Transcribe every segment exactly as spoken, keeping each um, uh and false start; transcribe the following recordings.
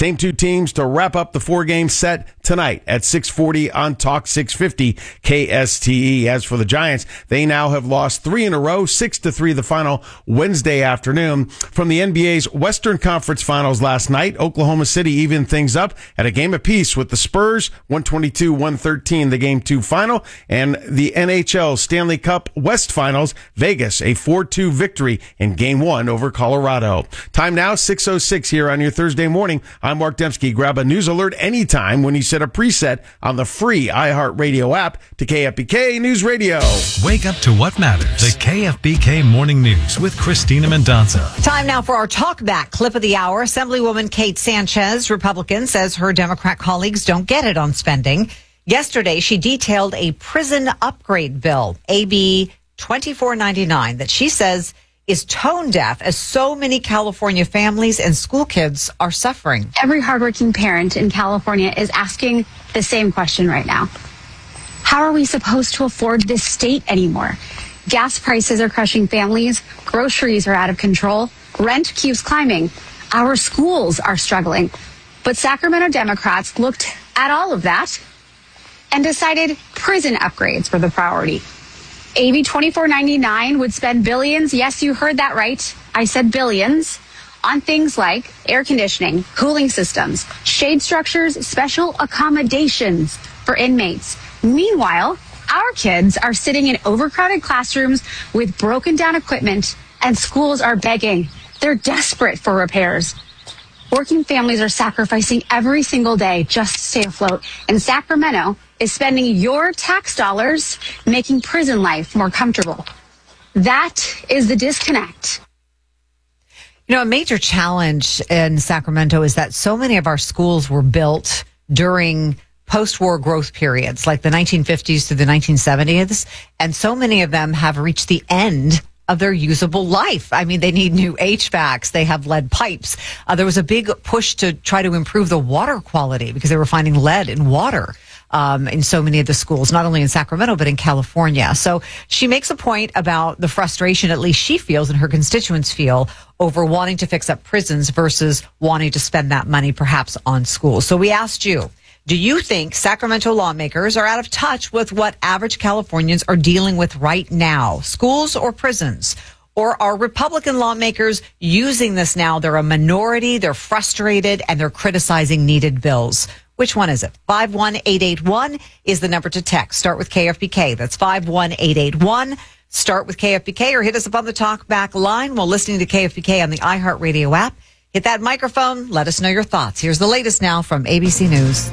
Same two teams to wrap up the four-game set tonight at six forty on Talk six fifty K S T E. As for the Giants, they now have lost three in a row, six to three the final Wednesday afternoon. From the N B A's Western Conference Finals last night, Oklahoma City evened things up at a game apiece with the Spurs, one twenty-two one thirteen, the game two final, and the N H L Stanley Cup West Finals, Vegas, a four two victory in game one over Colorado. Time now, six oh six here on your Thursday morning. I'm Mark Dembski. Grab a news alert anytime when you set a preset on the free iHeartRadio app to K F B K News Radio. Wake up to what matters. The K F B K Morning News with Christina Mendonça. Time now for our Talk Back clip of the hour. Assemblywoman Kate Sanchez, Republican, says her Democrat colleagues don't get it on spending. Yesterday, she detailed a prison upgrade bill, A B twenty-four ninety-nine, that she says is tone deaf as so many California families and school kids are suffering. Every hardworking parent in California is asking the same question right now. How are we supposed to afford this state anymore? Gas prices are crushing families. Groceries are out of control. Rent keeps climbing. Our schools are struggling. But Sacramento Democrats looked at all of that and decided prison upgrades were the priority. A B twenty-four ninety-nine would spend billions, yes, you heard that right, I said billions, on things like air conditioning, cooling systems, shade structures, special accommodations for inmates. Meanwhile, our kids are sitting in overcrowded classrooms with broken down equipment, and schools are begging. They're desperate for repairs. Working families are sacrificing every single day just to stay afloat. And Sacramento is spending your tax dollars making prison life more comfortable. That is the disconnect. You know, a major challenge in Sacramento is that so many of our schools were built during post-war growth periods, like the nineteen fifties to the nineteen seventies, and so many of them have reached the end of their usable life. I mean, they need new H V A Cs. They have lead pipes. Uh, there was a big push to try to improve the water quality because they were finding lead in water um, in so many of the schools, not only in Sacramento, but in California. So she makes a point about the frustration, at least she feels and her constituents feel, over wanting to fix up prisons versus wanting to spend that money perhaps on schools. So we asked you, do you think Sacramento lawmakers are out of touch with what average Californians are dealing with right now, schools or prisons? Or are Republican lawmakers using this now? They're a minority, they're frustrated, and they're criticizing needed bills. Which one is it? five one eight eight one is the number to text. Start with K F B K. That's five one eight eight one. Start with K F B K or hit us up on the Talk Back line while listening to K F B K on the iHeartRadio app. Hit that microphone. Let us know your thoughts. Here's the latest now from A B C News.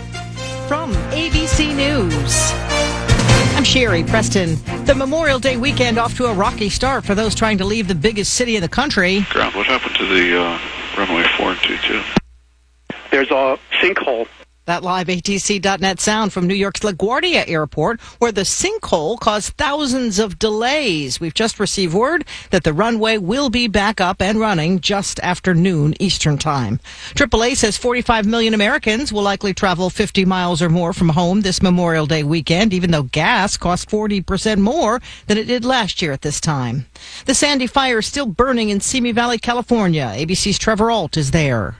From A B C News, I'm Sherry Preston. The Memorial Day weekend off to a rocky start for those trying to leave the biggest city in the country. Ground, what happened to the uh, runway four and two two? There's a sinkhole. That live A T C dot net sound from New York's LaGuardia Airport, where the sinkhole caused thousands of delays. We've just received word that the runway will be back up and running just after noon Eastern Time. triple A says forty-five million Americans will likely travel fifty miles or more from home this Memorial Day weekend, even though gas cost forty percent more than it did last year at this time. The Sandy fire is still burning in Simi Valley, California. A B C's Trevor Ault is there.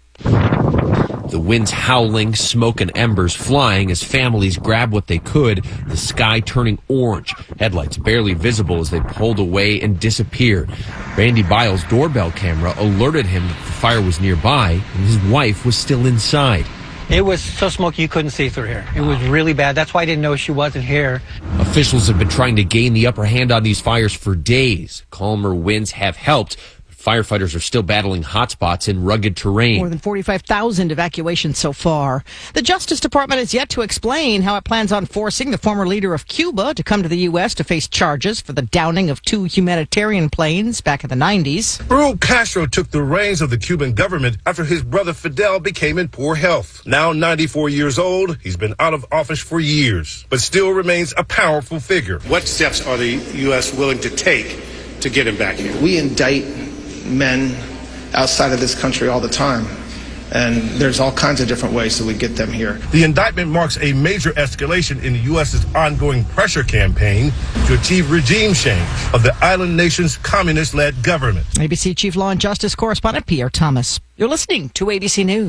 The winds howling, smoke and embers flying as families grab what they could, the sky turning orange, headlights barely visible as they pulled away and disappeared. Randy Biles' doorbell camera alerted him that the fire was nearby and his wife was still inside. It was so smoky you couldn't see through here. It was really bad. That's why I didn't know she wasn't here. Officials have been trying to gain the upper hand on these fires for days. Calmer winds have helped. Firefighters are still battling hotspots in rugged terrain. More than forty-five thousand evacuations so far. The Justice Department has yet to explain how it plans on forcing the former leader of Cuba to come to the U S to face charges for the downing of two humanitarian planes back in the nineties. Raul Castro took the reins of the Cuban government after his brother Fidel became in poor health. Now ninety-four years old, he's been out of office for years, but still remains a powerful figure. What steps are the U S willing to take to get him back here? We indict men outside of this country all the time, and there's all kinds of different ways that we get them here. The indictment marks a major escalation in the U S's ongoing pressure campaign to achieve regime change of the island nation's communist-led government. A B C Chief Law and Justice Correspondent Pierre Thomas. You're listening to A B C News.